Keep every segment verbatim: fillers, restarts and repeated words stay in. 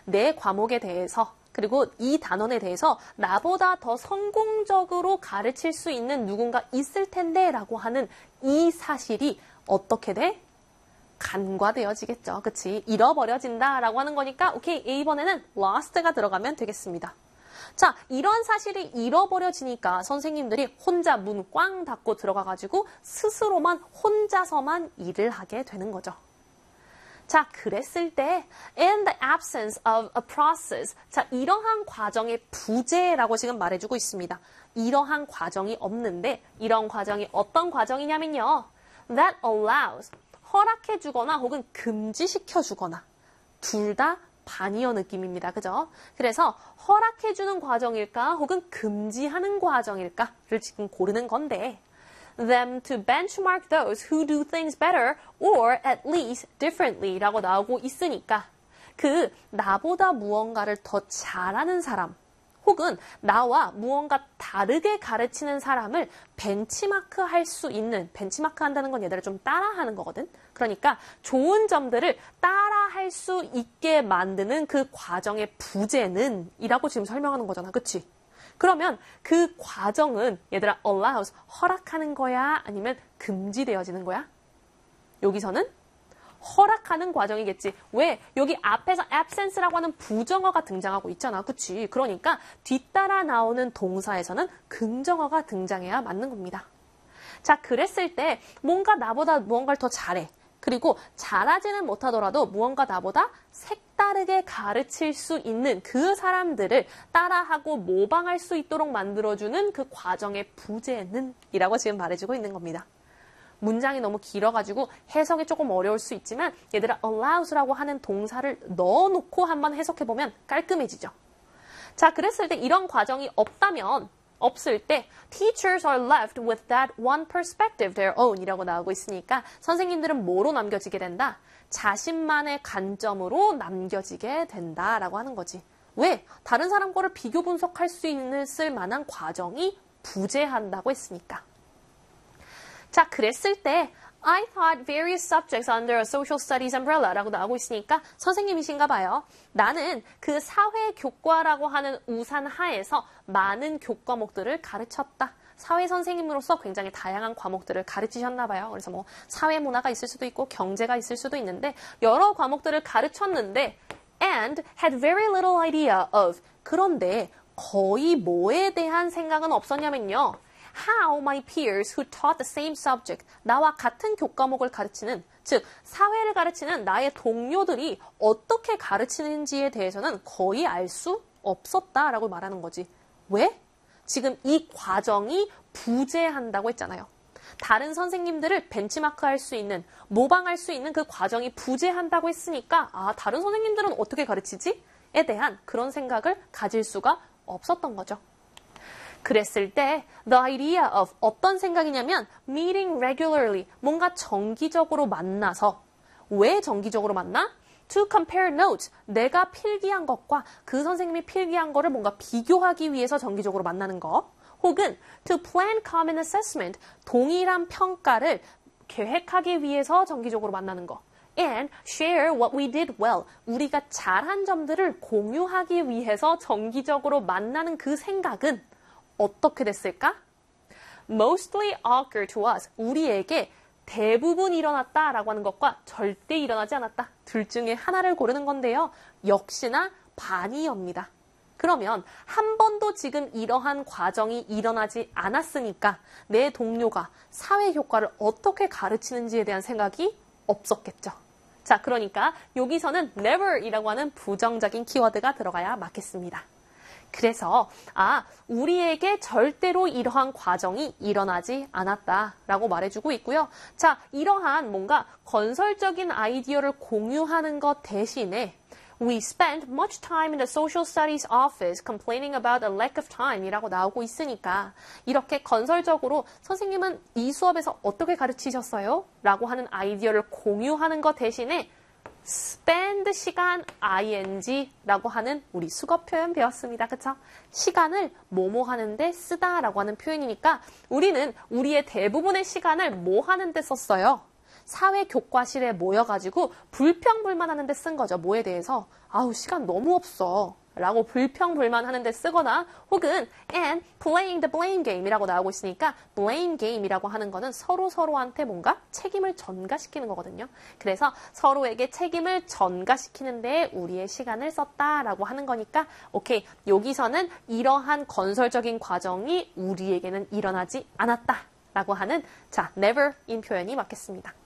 내 과목에 대해서 그리고 이 단원에 대해서 나보다 더 성공적으로 가르칠 수 있는 누군가 있을 텐데 라고 하는 이 사실이 어떻게 돼? 간과되어지겠죠. 그치? 잃어버려진다 라고 하는 거니까 오케이, 에이 번에는 lost가 들어가면 되겠습니다. 자, 이런 사실이 잃어버려지니까 선생님들이 혼자 문 꽝 닫고 들어가가지고 스스로만 혼자서만 일을 하게 되는 거죠. 자, 그랬을 때 in the absence of a process, 자, 이러한 과정의 부재라고 지금 말해주고 있습니다. 이러한 과정이 없는데 이런 과정이 어떤 과정이냐면요. that allows, 허락해주거나 혹은 금지시켜주거나 둘 다 반이어 느낌입니다. 그죠? 그래서 허락해주는 과정일까 혹은 금지하는 과정일까를 지금 고르는 건데 them to benchmark those who do things better or at least differently 라고 나오고 있으니까 그 나보다 무언가를 더 잘하는 사람 혹은 나와 무언가 다르게 가르치는 사람을 벤치마크 할 수 있는, 벤치마크 한다는 건 얘들을 좀 따라하는 거거든. 그러니까 좋은 점들을 따라할 수 있게 만드는 그 과정의 부재는 이라고 지금 설명하는 거잖아. 그치? 그러면 그 과정은 얘들아 allows, 허락하는 거야? 아니면 금지되어지는 거야? 여기서는 허락하는 과정이겠지. 왜? 여기 앞에서 absence라고 하는 부정어가 등장하고 있잖아. 그치? 그러니까 뒤따라 나오는 동사에서는 긍정어가 등장해야 맞는 겁니다. 자, 그랬을 때 뭔가 나보다 무언가를 더 잘해. 그리고 잘하지는 못하더라도 무언가 나보다 색다르게 가르칠 수 있는 그 사람들을 따라하고 모방할 수 있도록 만들어주는 그 과정의 부재는 이라고 지금 말해주고 있는 겁니다. 문장이 너무 길어가지고 해석이 조금 어려울 수 있지만 얘들아 allows라고 하는 동사를 넣어놓고 한번 해석해보면 깔끔해지죠. 자, 그랬을 때 이런 과정이 없다면 없을 때 teachers are left with that one perspective, their own 이라고 나오고 있으니까 선생님들은 뭐로 남겨지게 된다? 자신만의 관점으로 남겨지게 된다라고 하는 거지. 왜? 다른 사람 거를 비교 분석할 수 있을 만한 과정이 부재한다고 했으니까. 자, 그랬을 때 I taught various subjects under a social studies umbrella라고 나오고 있으니까 선생님이신가 봐요. 나는 그 사회교과라고 하는 우산 하에서 많은 교과목들을 가르쳤다. 사회 선생님으로서 굉장히 다양한 과목들을 가르치셨나 봐요. 그래서 뭐 사회문화가 있을 수도 있고 경제가 있을 수도 있는데 여러 과목들을 가르쳤는데 and had very little idea of, 그런데 거의 뭐에 대한 생각은 없었냐면요. How my peers who taught the same subject, 나와 같은 교과목을 가르치는, 즉 사회를 가르치는 나의 동료들이 어떻게 가르치는지에 대해서는 거의 알 수 없었다라고 말하는 거지. 왜? 지금 이 과정이 부재한다고 했잖아요. 다른 선생님들을 벤치마크할 수 있는, 모방할 수 있는 그 과정이 부재한다고 했으니까 아, 다른 선생님들은 어떻게 가르치지? 에 대한 그런 생각을 가질 수가 없었던 거죠. 그랬을 때 the idea of, 어떤 생각이냐면 meeting regularly, 뭔가 정기적으로 만나서. 왜 정기적으로 만나? To compare notes, 내가 필기한 것과 그 선생님이 필기한 거를 뭔가 비교하기 위해서 정기적으로 만나는 거. 혹은 to plan common assessment, 동일한 평가를 계획하기 위해서 정기적으로 만나는 거. And share what we did well, 우리가 잘한 점들을 공유하기 위해서 정기적으로 만나는 그 생각은 어떻게 됐을까? Mostly occur to us, 우리에게 대부분 일어났다라고 하는 것과 절대 일어나지 않았다. 둘 중에 하나를 고르는 건데요. 역시나 반이옵니다. 그러면 한 번도 지금 이러한 과정이 일어나지 않았으니까 내 동료가 사회교과를 어떻게 가르치는지에 대한 생각이 없었겠죠. 자, 그러니까 여기서는 never이라고 하는 부정적인 키워드가 들어가야 맞겠습니다. 그래서 아, 우리에게 절대로 이러한 과정이 일어나지 않았다라고 말해주고 있고요. 자, 이러한 뭔가 건설적인 아이디어를 공유하는 것 대신에 We spent much time in the social studies office complaining about a lack of time 이라고 나오고 있으니까 이렇게 건설적으로 선생님은 이 수업에서 어떻게 가르치셨어요? 라고 하는 아이디어를 공유하는 것 대신에 spend 시간 ing라고 하는 우리 수거 표현 배웠습니다. 그쵸? 시간을 뭐뭐 하는데 쓰다 라고 하는 표현이니까 우리는 우리의 대부분의 시간을 뭐 하는데 썼어요? 사회 교과실에 모여가지고 불평불만하는 데 쓴 거죠. 뭐에 대해서? 아우 시간 너무 없어. 라고 불평불만하는 데 쓰거나 혹은 and playing the blame game 이라고 나오고 있으니까 blame game이라고 하는 거는 서로 서로한테 뭔가 책임을 전가시키는 거거든요. 그래서 서로에게 책임을 전가시키는 데에 우리의 시간을 썼다라고 하는 거니까 오케이, 여기서는 이러한 건설적인 과정이 우리에게는 일어나지 않았다 라고 하는 자, never인 표현이 맞겠습니다.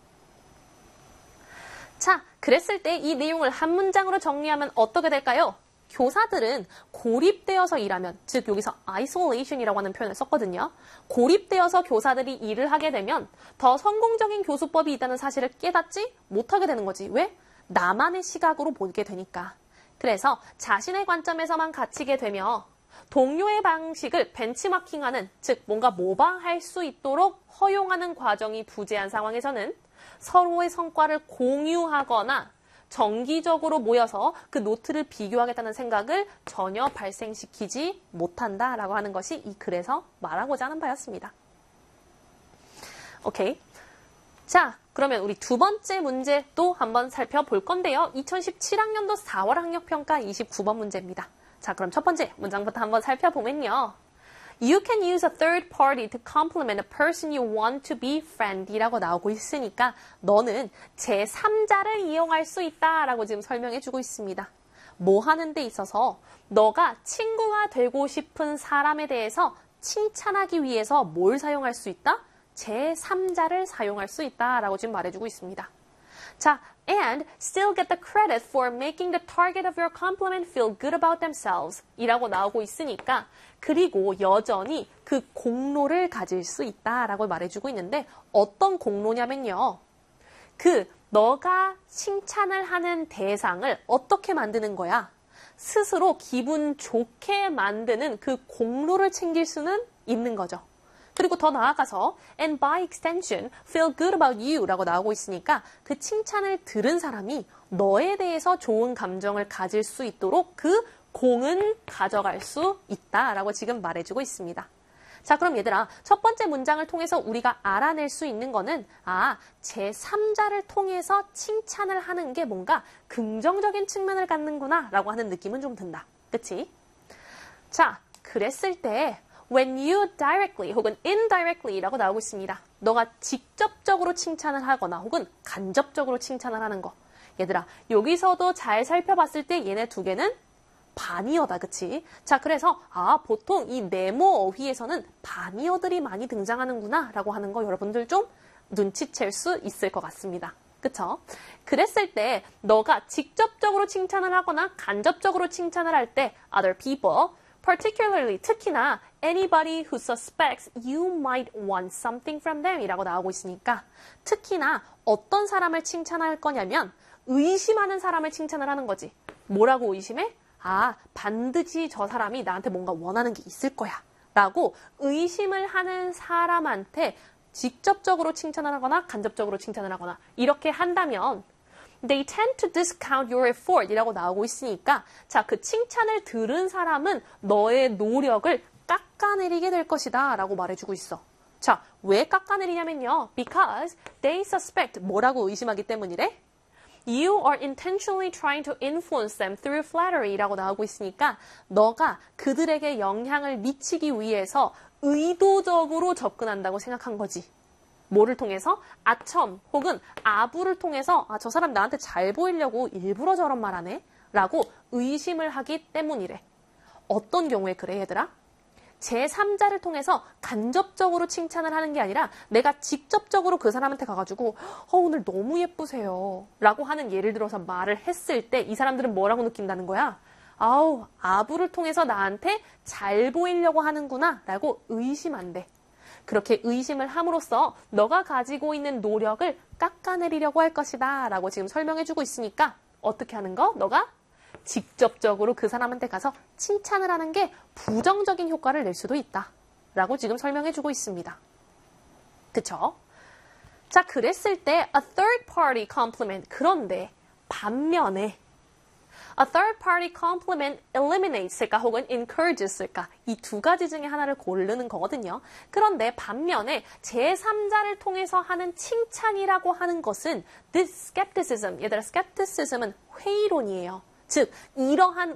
자, 그랬을 때 이 내용을 한 문장으로 정리하면 어떻게 될까요? 교사들은 고립되어서 일하면, 즉 여기서 isolation이라고 하는 표현을 썼거든요. 고립되어서 교사들이 일을 하게 되면 더 성공적인 교수법이 있다는 사실을 깨닫지 못하게 되는 거지. 왜? 나만의 시각으로 보게 되니까. 그래서 자신의 관점에서만 갇히게 되며 동료의 방식을 벤치마킹하는, 즉 뭔가 모방할 수 있도록 허용하는 과정이 부재한 상황에서는 서로의 성과를 공유하거나 정기적으로 모여서 그 노트를 비교하겠다는 생각을 전혀 발생시키지 못한다라고 하는 것이 이 글에서 말하고자 하는 바였습니다. 오케이. 자, 그러면 우리 두 번째 문제 또 한번 살펴볼 건데요. 이천십칠 학년도 사월 학력평가 이십구 번 문제입니다. 자, 그럼 첫 번째 문장부터 한번 살펴보면요. You can use a third party to compliment a person you want to be friend이라고 나오고 있으니까 너는 제삼자를 이용할 수 있다라고 지금 설명해주고 있습니다. 뭐 하는 데 있어서 너가 친구가 되고 싶은 사람에 대해서 칭찬하기 위해서 뭘 사용할 수 있다? 제삼자를 사용할 수 있다라고 지금 말해주고 있습니다. 자, and still get the credit for making the target of your compliment feel good about themselves 이라고 나오고 있으니까 그리고 여전히 그 공로를 가질 수 있다라고 말해주고 있는데 어떤 공로냐면요. 그 너가 칭찬을 하는 대상을 어떻게 만드는 거야? 스스로 기분 좋게 만드는 그 공로를 챙길 수는 있는 거죠. 그리고 더 나아가서 and by extension feel good about you 라고 나오고 있으니까 그 칭찬을 들은 사람이 너에 대해서 좋은 감정을 가질 수 있도록 그 공은 가져갈 수 있다라고 지금 말해주고 있습니다. 자, 그럼 얘들아, 첫 번째 문장을 통해서 우리가 알아낼 수 있는 거는 아, 제삼자를 통해서 칭찬을 하는 게 뭔가 긍정적인 측면을 갖는구나 라고 하는 느낌은 좀 든다. 그치? 자, 그랬을 때 when you directly 혹은 indirectly 라고 나오고 있습니다. 너가 직접적으로 칭찬을 하거나 혹은 간접적으로 칭찬을 하는 거. 얘들아, 여기서도 잘 살펴봤을 때 얘네 두 개는 반이어다, 그치? 자, 그래서 아, 보통 이 네모 어휘에서는 반이어들이 많이 등장하는구나 라고 하는 거 여러분들 좀 눈치챌 수 있을 것 같습니다. 그쵸? 그랬을 때 너가 직접적으로 칭찬을 하거나 간접적으로 칭찬을 할 때 other people, particularly 특히나 anybody who suspects you might want something from them 이라고 나오고 있으니까 특히나 어떤 사람을 칭찬할 거냐면 의심하는 사람을 칭찬을 하는 거지. 뭐라고 의심해? 아, 반드시 저 사람이 나한테 뭔가 원하는 게 있을 거야 라고 의심을 하는 사람한테 직접적으로 칭찬을 하거나 간접적으로 칭찬을 하거나 이렇게 한다면 They tend to discount your effort 이라고 나오고 있으니까 자, 그 칭찬을 들은 사람은 너의 노력을 깎아내리게 될 것이다 라고 말해주고 있어. 자, 왜 깎아내리냐면요. Because they suspect 뭐라고 의심하기 때문이래? You are intentionally trying to influence them through flattery 라고 나오고 있으니까 너가 그들에게 영향을 미치기 위해서 의도적으로 접근한다고 생각한 거지. 뭐를 통해서? 아첨 혹은 아부를 통해서 아, 저 사람 나한테 잘 보이려고 일부러 저런 말 하네? 라고 의심을 하기 때문이래. 어떤 경우에 그래, 얘들아? 제삼자를 통해서 간접적으로 칭찬을 하는 게 아니라 내가 직접적으로 그 사람한테 가가지고 어, 오늘 너무 예쁘세요 라고 하는 예를 들어서 말을 했을 때 이 사람들은 뭐라고 느낀다는 거야? 아우, 아부를 통해서 나한테 잘 보이려고 하는구나 라고 의심한대. 그렇게 의심을 함으로써 너가 가지고 있는 노력을 깎아내리려고 할 것이다 라고 지금 설명해주고 있으니까 어떻게 하는 거? 너가 직접적으로 그 사람한테 가서 칭찬을 하는 게 부정적인 효과를 낼 수도 있다 라고 지금 설명해주고 있습니다. 그쵸? 자, 그랬을 때 a third party compliment. 그런데 반면에 A third party compliment eliminates일까 혹은 encourages일까 이 두 가지 중에 하나를 고르는 거거든요. 그런데 반면에 제삼자를 통해서 하는 칭찬이라고 하는 것은 this skepticism, 얘들아 skepticism은 회의론이에요. 즉 이러한